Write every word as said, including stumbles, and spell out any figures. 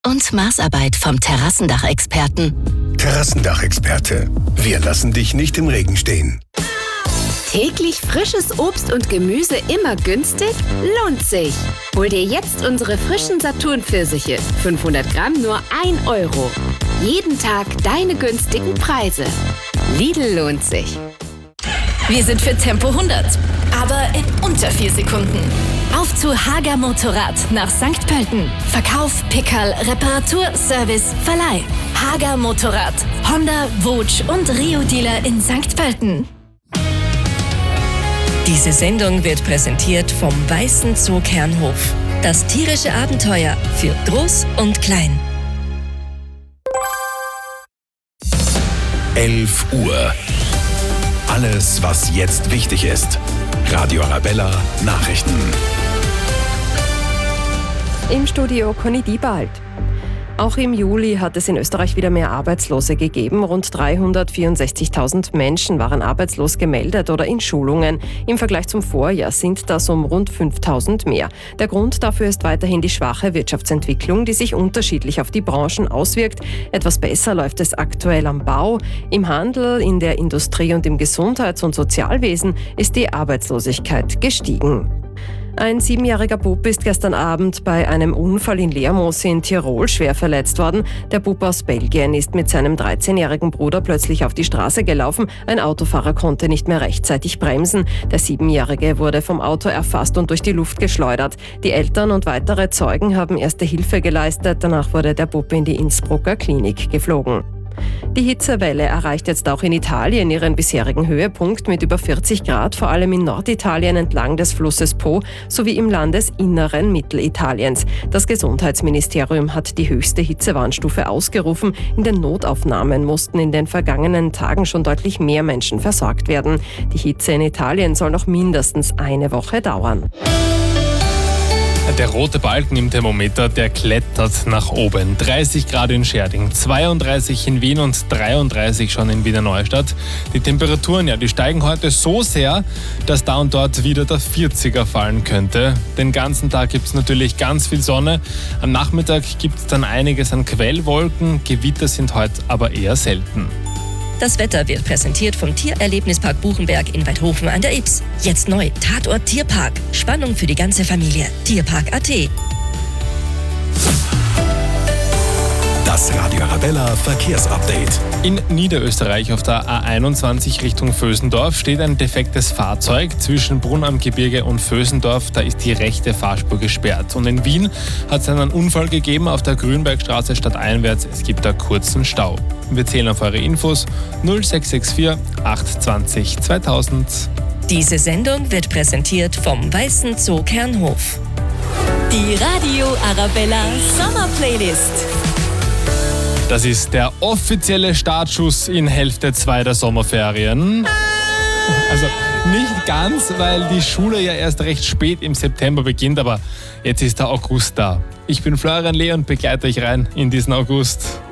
Und Maßarbeit vom Terrassendachexperten. Terrassendachexperte. Wir lassen dich nicht im Regen stehen. Täglich frisches Obst und Gemüse immer günstig? Lohnt sich! Hol dir jetzt unsere frischen Saturn-Pfirsiche. fünfhundert Gramm nur ein Euro. Jeden Tag deine günstigen Preise. Lidl lohnt sich. Wir sind für Tempo hundert, aber in unter vier Sekunden. Auf zu Hager Motorrad nach Sankt Pölten. Verkauf, Pickerl, Reparatur, Service, Verleih. Hager Motorrad. Honda, Wutsch und Rio-Dealer in Sankt Pölten. Diese Sendung wird präsentiert vom Weißen Zoo Kernhof. Das tierische Abenteuer für Groß und Klein. elf Uhr. Alles, was jetzt wichtig ist. Radio Arabella Nachrichten. Im Studio Conny Diebald. Auch im Juli hat es in Österreich wieder mehr Arbeitslose gegeben. Rund dreihundertvierundsechzigtausend Menschen waren arbeitslos gemeldet oder in Schulungen. Im Vergleich zum Vorjahr sind das um rund fünftausend mehr. Der Grund dafür ist weiterhin die schwache Wirtschaftsentwicklung, die sich unterschiedlich auf die Branchen auswirkt. Etwas besser läuft es aktuell am Bau. Im Handel, in der Industrie und im Gesundheits- und Sozialwesen ist die Arbeitslosigkeit gestiegen. Ein siebenjähriger Bub ist gestern Abend bei einem Unfall in Lermoos in Tirol schwer verletzt worden. Der Bub aus Belgien ist mit seinem dreizehnjährigen Bruder plötzlich auf die Straße gelaufen. Ein Autofahrer konnte nicht mehr rechtzeitig bremsen. Der Siebenjährige wurde vom Auto erfasst und durch die Luft geschleudert. Die Eltern und weitere Zeugen haben erste Hilfe geleistet. Danach wurde der Bub in die Innsbrucker Klinik geflogen. Die Hitzewelle erreicht jetzt auch in Italien ihren bisherigen Höhepunkt mit über vierzig Grad, vor allem in Norditalien entlang des Flusses Po sowie im Landesinneren Mittelitaliens. Das Gesundheitsministerium hat die höchste Hitzewarnstufe ausgerufen. In den Notaufnahmen mussten in den vergangenen Tagen schon deutlich mehr Menschen versorgt werden. Die Hitze in Italien soll noch mindestens eine Woche dauern. Der rote Balken im Thermometer, der klettert nach oben. dreißig Grad in Scherding, zweiunddreißig in Wien und dreiunddreißig schon in Wiener Neustadt. Die Temperaturen, ja, die steigen heute so sehr, dass da und dort wieder der vierziger fallen könnte. Den ganzen Tag gibt es natürlich ganz viel Sonne. Am Nachmittag gibt es dann einiges an Quellwolken. Gewitter sind heute aber eher selten. Das Wetter wird präsentiert vom Tiererlebnispark Buchenberg in Weidhofen an der Ybbs. Jetzt neu, Tatort Tierpark. Spannung für die ganze Familie. Tierpark Punkt a t. Das Radio Arabella Verkehrsupdate. In Niederösterreich auf der A einundzwanzig Richtung Vösendorf steht ein defektes Fahrzeug zwischen Brunn am Gebirge und Vösendorf. Da ist die rechte Fahrspur gesperrt. Und in Wien hat es einen Unfall gegeben auf der Grünbergstraße stadteinwärts. Es gibt da kurzen Stau. Wir zählen auf eure Infos null sechs sechs vier acht zwanzig zweitausend. Diese Sendung wird präsentiert vom Weißen Zoo Kernhof. Die Radio Arabella Sommerplaylist. Das ist der offizielle Startschuss in Hälfte zwei der Sommerferien. Also nicht ganz, weil die Schule ja erst recht spät im September beginnt, aber jetzt ist der August da. Ich bin Florian Lee und begleite euch rein in diesen August.